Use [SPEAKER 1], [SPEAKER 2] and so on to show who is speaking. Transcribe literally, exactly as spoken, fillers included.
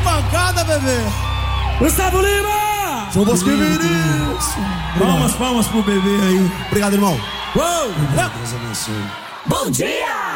[SPEAKER 1] pancada, bebê.
[SPEAKER 2] Gustavo Lima!
[SPEAKER 1] João Bosco e Vinícius.
[SPEAKER 2] Palmas, palmas pro bebê aí.
[SPEAKER 1] Obrigado, irmão.
[SPEAKER 2] Uou!
[SPEAKER 1] Deus abençoe.
[SPEAKER 3] Bom dia!